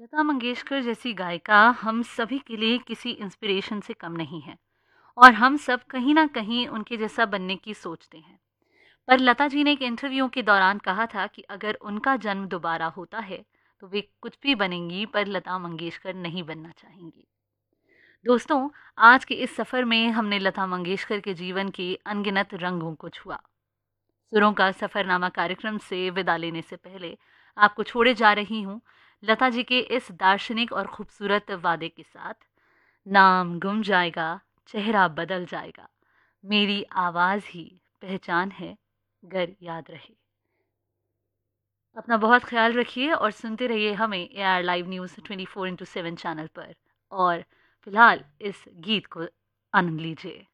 लता मंगेशकर जैसी गायिका हम सभी के लिए किसी इंस्पिरेशन से कम नहीं है और हम सब कहीं ना कहीं उनके जैसा बनने की सोचते हैं। पर लता जी ने एक इंटरव्यू के दौरान कहा था कि अगर उनका जन्म दोबारा होता है तो वे कुछ भी बनेंगी पर लता मंगेशकर नहीं बनना चाहेंगी। दोस्तों, आज के इस सफर में हमने लता मंगेशकर के जीवन के अनगिनत रंगों को छुआ। सुरों का सफरनामा कार्यक्रम से विदा लेने से पहले आपको छोड़े जा रही हूँ लता जी के इस दार्शनिक और खूबसूरत वादे के साथ। नाम गुम जाएगा, चेहरा बदल जाएगा, मेरी आवाज ही पहचान है, गर याद रहे। अपना बहुत ख्याल रखिए और सुनते रहिए हमें AR live news 24x7 channel पर। और फिलहाल इस गीत को आनंद लीजिए।